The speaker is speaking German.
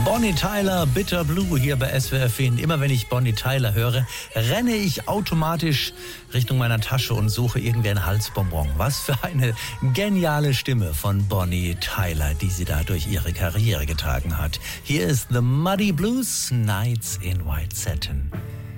Bonnie Tyler, Bitter Blue hier bei SWR Feen. Immer wenn ich Bonnie Tyler höre, renne ich automatisch Richtung meiner Tasche und suche irgendwie ein Halsbonbon. Was für eine geniale Stimme von Bonnie Tyler, die sie da durch ihre Karriere getragen hat. Hier ist The Muddy Blues, Nights in White Satin.